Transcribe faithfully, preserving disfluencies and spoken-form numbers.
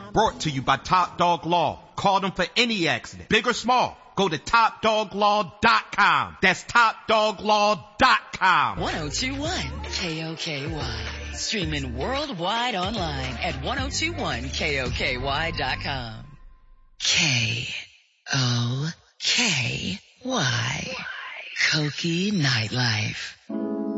Brought to you by Top Dog Law. Call them for any accident, big or small. Go to top dog law dot com. That's top dog law dot com. ten twenty-one K O K Y. Streaming worldwide online at ten twenty-one K O K Y dot com. K O K Y. Koki Nightlife.